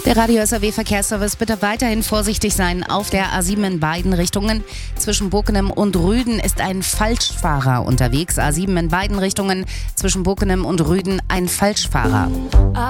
Der Radio SAW Verkehrsservice, bitte weiterhin vorsichtig sein auf der A7 in beiden Richtungen. Zwischen Bockenem und Rüden ist ein Falschfahrer unterwegs. A7 in beiden Richtungen, zwischen Bockenem und Rüden ein Falschfahrer.